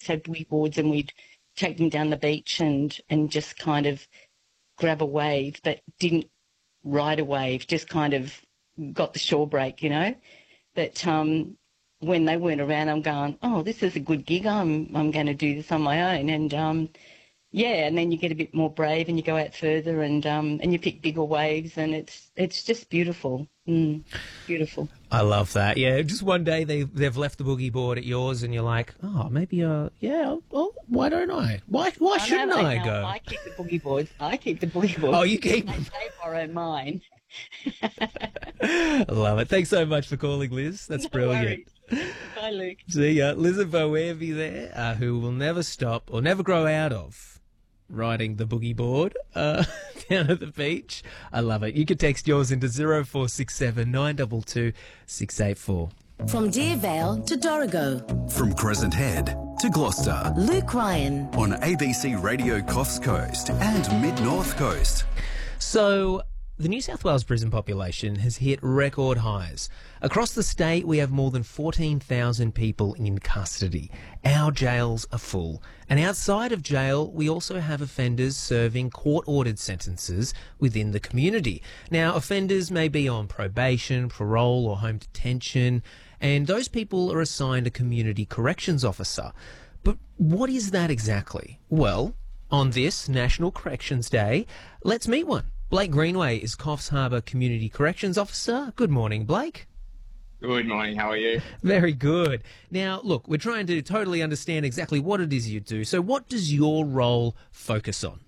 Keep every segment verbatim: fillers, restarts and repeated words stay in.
to have boogie boards, and we'd take them down the beach and, and just kind of grab a wave, but didn't ride a wave, just kind of got the shore break, you know. But um, when they weren't around, I'm going, oh, this is a good gig. I'm I'm going to do this on my own. And, um, yeah, and then you get a bit more brave and you go out further and um, and you pick bigger waves, and it's it's just beautiful. Mm, beautiful. I love that. Yeah, just one day they, they've left the boogie board at yours and you're like, oh, maybe, uh, yeah, well, why don't I? Why why I shouldn't know, I know, go? I keep the boogie boards. I keep the boogie boards. Oh, you keep They, them. they borrow mine. I love it. Thanks so much for calling, Liz. That's No brilliant. worries. Bye, Luke. See ya. Liz and Boerby there, uh, who will never stop or never grow out of riding the boogie board uh, down at the beach. I love it. You can text yours into zero four six seven nine two two six eight four. From Deer Vale to Dorrigo. From Crescent Head to Gloucester. Luke Ryan. On A B C Radio Coffs Coast and Mid-North Coast. So, the New South Wales prison population has hit record highs. Across the state, we have more than fourteen thousand people in custody. Our jails are full. And outside of jail, we also have offenders serving court-ordered sentences within the community. Now, offenders may be on probation, parole or home detention, and those people are assigned a community corrections officer. But what is that exactly? Well, on this National Corrections Day, let's meet one. Blake Greenway is Coffs Harbour Community Corrections Officer. Good morning, Blake. Good morning, how are you? Very good. Now, look, we're trying to totally understand exactly what it is you do. So what does your role focus on?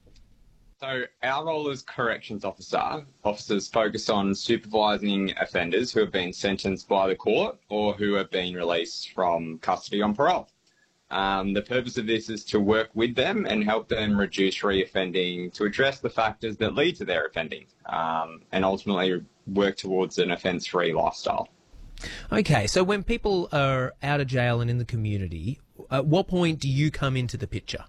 So our role as corrections officer, officers focus on supervising offenders who have been sentenced by the court or who have been released from custody on parole. Um, the purpose of this is to work with them and help them reduce reoffending, to address the factors that lead to their offending, um, and ultimately work towards an offence-free lifestyle. Okay, so when people are out of jail and in the community, at what point do you come into the picture?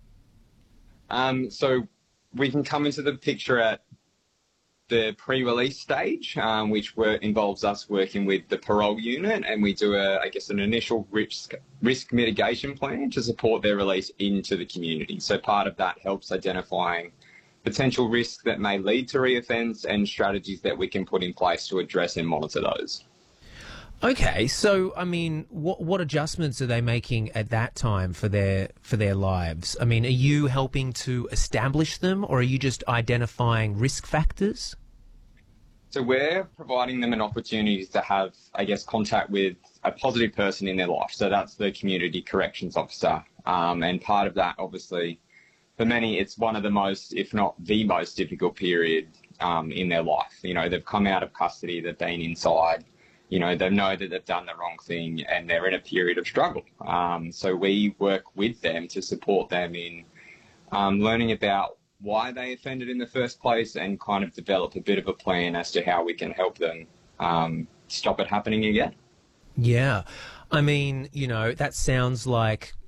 Um, so we can come into the picture at the pre-release stage, um, which were, involves us working with the parole unit, and we do, a, I guess, an initial risk, risk mitigation plan to support their release into the community. So part of that helps identifying potential risks that may lead to reoffence and strategies that we can put in place to address and monitor those. Okay, so I mean, what what adjustments are they making at that time for their for their lives? I mean, are you helping to establish them, or are you just identifying risk factors? So we're providing them an opportunity to have, I guess, contact with a positive person in their life. So that's the community corrections officer, um, and part of that, obviously, for many, it's one of the most, if not the most difficult period um, in their life. You know, they've come out of custody, they've been inside. You know, they know that they've done the wrong thing and they're in a period of struggle. Um, so we work with them to support them in um, learning about why they offended in the first place and kind of develop a bit of a plan as to how we can help them um, stop it happening again. Yeah. I mean, you know, that sounds like